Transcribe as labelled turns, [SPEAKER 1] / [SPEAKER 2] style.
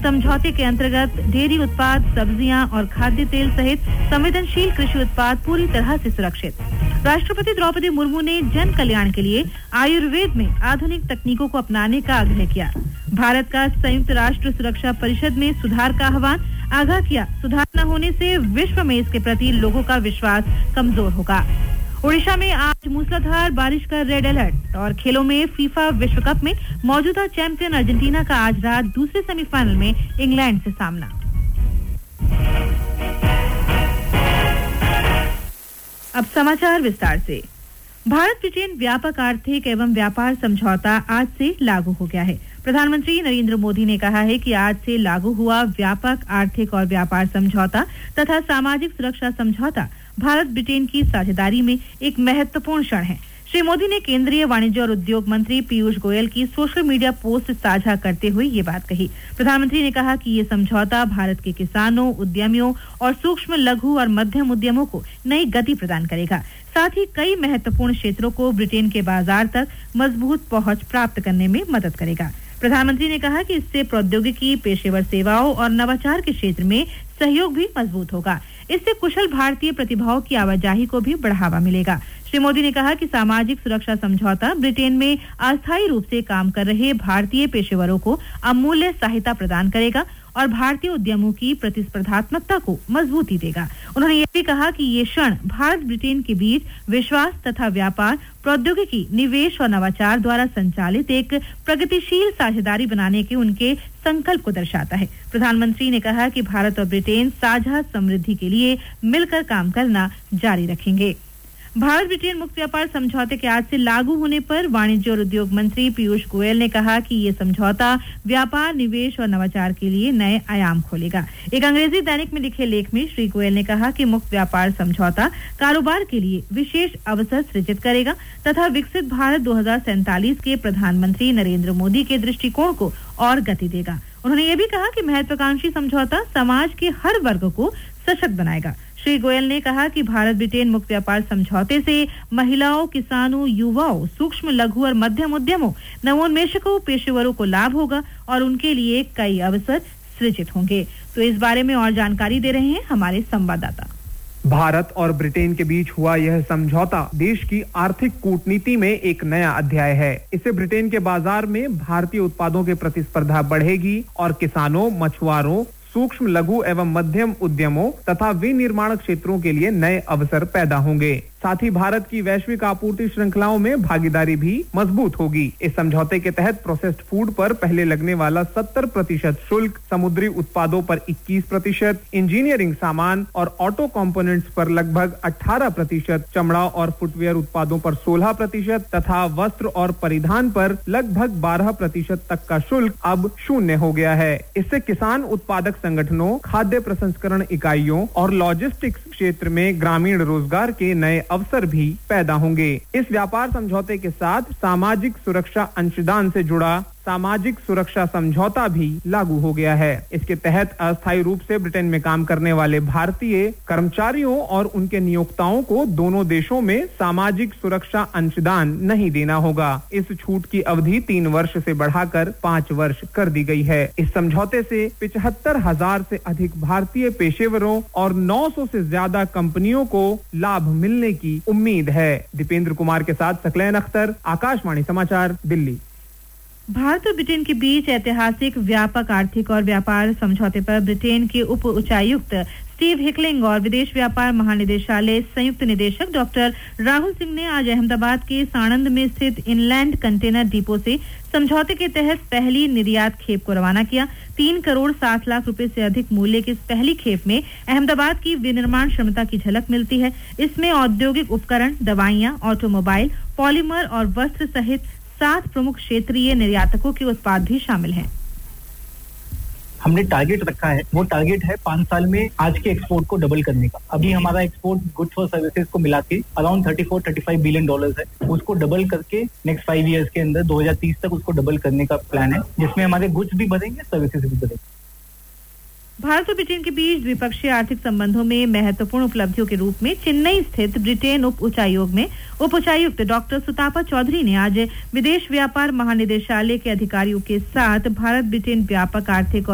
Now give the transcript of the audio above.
[SPEAKER 1] समझौते के अंतर्गत डेयरी उत्पाद, सब्जियां और खाद्य तेल सहित संवेदनशील कृषि उत्पाद पूरी तरह से सुरक्षित। राष्ट्रपति द्रौपदी मुर्मू ने जन कल्याण के लिए आयुर्वेद में आधुनिक तकनीकों को अपनाने का आग्रह किया। भारत का संयुक्त राष्ट्र सुरक्षा परिषद में सुधार का आह्वान, आगाह किया सुधार न होने से विश्व में इसके प्रति लोगों का विश्वास कमजोर होगा। ओडिशा में आज मूसलाधार बारिश का रेड अलर्ट और खेलों में फीफा विश्व कप में मौजूदा चैंपियन अर्जेंटीना का आज रात दूसरे सेमीफाइनल में इंग्लैंड से सामना। अब समाचार विस्तार से। भारत ब्रिटेन व्यापक आर्थिक एवं व्यापार समझौता आज से लागू हो गया है। प्रधानमंत्री नरेंद्र मोदी ने कहा है कि आज से लागू हुआ व्यापक आर्थिक और व्यापार समझौता तथा सामाजिक सुरक्षा समझौता भारत ब्रिटेन की साझेदारी में एक महत्वपूर्ण क्षण है। श्री मोदी ने केंद्रीय वाणिज्य और उद्योग मंत्री पीयूष गोयल की सोशल मीडिया पोस्ट साझा करते हुए ये बात कही। प्रधानमंत्री ने कहा कि ये समझौता भारत के किसानों, उद्यमियों और सूक्ष्म, लघु और मध्यम उद्यमों को नई गति प्रदान करेगा। साथ ही कई महत्वपूर्ण क्षेत्रों को ब्रिटेन के बाजार तक मजबूत पहुंच प्राप्त करने में मदद करेगा। प्रधानमंत्री ने कहा कि इससे प्रौद्योगिकी, पेशेवर सेवाओं और नवाचार के क्षेत्र में सहयोग भी मजबूत होगा। इससे कुशल भारतीय प्रतिभाओं की आवाजाही को भी बढ़ावा मिलेगा। श्री मोदी ने कहा कि सामाजिक सुरक्षा समझौता ब्रिटेन में अस्थायी रूप से काम कर रहे भारतीय पेशेवरों को अमूल्य सहायता प्रदान करेगा और भारतीय उद्यमों की प्रतिस्पर्धात्मकता को मजबूती देगा। उन्होंने ये भी कहा कि ये क्षण भारत ब्रिटेन के बीच विश्वास तथा व्यापार, प्रौद्योगिकी, निवेश और नवाचार द्वारा संचालित एक प्रगतिशील साझेदारी बनाने के उनके संकल्प को दर्शाता है। प्रधानमंत्री ने कहा कि भारत और ब्रिटेन साझा समृद्धि के लिए मिलकर काम करना जारी रखेंगे। भारत ब्रिटेन मुक्त व्यापार समझौते के आज से लागू होने पर वाणिज्य और उद्योग मंत्री पीयूष गोयल ने कहा कि ये समझौता व्यापार, निवेश और नवाचार के लिए नए आयाम खोलेगा। एक अंग्रेजी दैनिक में लिखे लेख में श्री गोयल ने कहा कि मुक्त व्यापार समझौता कारोबार के लिए विशेष अवसर सृजित करेगा तथा विकसित भारत 2047 के प्रधानमंत्री नरेंद्र मोदी के दृष्टिकोण को और गति देगा। उन्होंने ये भी कहा कि महत्वाकांक्षी समझौता समाज के हर वर्ग को सशक्त बनाएगा। श्री गोयल ने कहा कि भारत ब्रिटेन मुक्त व्यापार समझौते से महिलाओं, किसानों, युवाओं, सूक्ष्म, लघु और मध्यम उद्यमों, नवोन्मेषकों, पेशेवरों को लाभ होगा और उनके लिए कई अवसर सृजित होंगे। तो इस बारे में और जानकारी दे रहे हैं हमारे संवाददाता।
[SPEAKER 2] भारत और ब्रिटेन के बीच हुआ यह समझौता देश की आर्थिक कूटनीति में एक नया अध्याय है। इससे ब्रिटेन के बाजार में भारतीय उत्पादों की प्रतिस्पर्धा बढ़ेगी और किसानों, मछुआरों, सूक्ष्म, लघु एवं मध्यम उद्यमों तथा विनिर्माण क्षेत्रों के लिए नए अवसर पैदा होंगे। साथ ही भारत की वैश्विक आपूर्ति श्रृंखलाओं में भागीदारी भी मजबूत होगी। इस समझौते के तहत प्रोसेस्ड फूड पर पहले लगने वाला 70% शुल्क, समुद्री उत्पादों पर 21%, इंजीनियरिंग सामान और ऑटो कंपोनेंट्स पर लगभग 18%, चमड़ा और फुटवेयर उत्पादों पर 16% तथा वस्त्र और परिधान पर लगभग 12% तक का शुल्क अब शून्य हो गया है। इससे किसान उत्पादक संगठनों, खाद्य प्रसंस्करण इकाइयों और लॉजिस्टिक्स क्षेत्र में ग्रामीण रोजगार के नए अवसर भी पैदा होंगे। इस व्यापार समझौते के साथ सामाजिक सुरक्षा अंशदान से जुड़ा सामाजिक सुरक्षा समझौता भी लागू हो गया है। इसके तहत अस्थायी रूप से ब्रिटेन में काम करने वाले भारतीय कर्मचारियों और उनके नियोक्ताओं को दोनों देशों में सामाजिक सुरक्षा अंशदान नहीं देना होगा। इस छूट की अवधि 3 वर्ष से बढ़ाकर 5 वर्ष कर दी गई है। इस समझौते से 75,000 से अधिक भारतीय पेशेवरों और 900 से ज्यादा कंपनियों को लाभ मिलने की उम्मीद है। दीपेंद्र कुमार के साथ सकलैन अख्तर, आकाशवाणी समाचार, दिल्ली।
[SPEAKER 1] भारत और ब्रिटेन के बीच ऐतिहासिक व्यापक आर्थिक और व्यापार समझौते पर ब्रिटेन के उप उच्चायुक्त स्टीव हिकलिंग और विदेश व्यापार महानिदेशालय संयुक्त निदेशक डॉक्टर राहुल सिंह ने आज अहमदाबाद के साणंद में स्थित इनलैंड कंटेनर डिपो से समझौते के तहत पहली निर्यात खेप को रवाना किया। 3 करोड़ 60 लाख रुपए से अधिक मूल्य की इस पहली खेप में अहमदाबाद की विनिर्माण क्षमता की झलक मिलती है। इसमें औद्योगिक उपकरण, दवाइयां, ऑटोमोबाइल, पॉलीमर और वस्त्र सहित 7 प्रमुख क्षेत्रीय निर्यातकों के उत्पाद भी शामिल हैं।
[SPEAKER 3] हमने टारगेट रखा है, वो टारगेट है 5 साल में आज के एक्सपोर्ट को डबल करने का। अभी हमारा एक्सपोर्ट गुड्स और सर्विसेज को मिला के अराउंड $34-35 बिलियन है। उसको डबल करके नेक्स्ट 5 इयर्स के अंदर 2030 तक उसको डबल करने का प्लान है, जिसमें हमारे गुड्स भी बढ़ेंगे, सर्विसेज भी बढ़ेंगे।
[SPEAKER 1] भारत और ब्रिटेन के बीच द्विपक्षीय आर्थिक संबंधों में महत्वपूर्ण उपलब्धियों के रूप में चेन्नई स्थित ब्रिटेन उप उच्चायुक्त डॉक्टर सुतापा चौधरी ने आज विदेश व्यापार महानिदेशालय के अधिकारियों के साथ भारत ब्रिटेन व्यापक आर्थिक